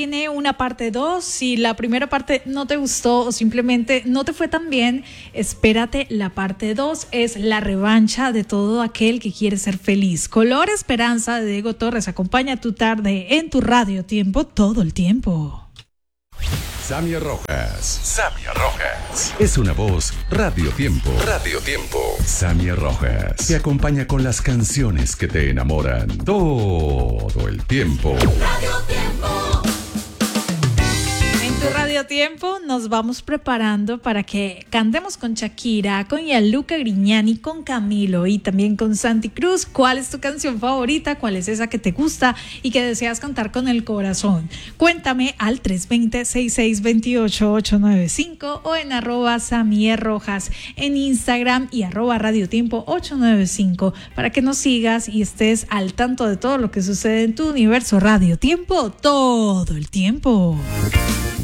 viene una parte 2. Si la primera parte no te gustó o simplemente no te fue tan bien, espérate, la parte 2 es la revancha de todo aquel que quiere ser feliz. Color Esperanza de Diego Torres acompaña tu tarde en tu Radio Tiempo todo el tiempo. Samia Rojas. Samia Rojas. Es una voz Radio Tiempo. Radio Tiempo. Samia Rojas. Te acompaña con las canciones que te enamoran todo el tiempo. Radio Tiempo. Radio Tiempo nos vamos preparando para que cantemos con Shakira, con Gianluca Grignani, con Camilo y también con Santi Cruz. ¿Cuál es tu canción favorita? ¿Cuál es esa que te gusta y que deseas cantar con el corazón? Cuéntame al 320-6628-895 o en @SamierRojas en Instagram y Radio Tiempo 895 para que nos sigas y estés al tanto de todo lo que sucede en tu universo. Radio Tiempo todo el tiempo.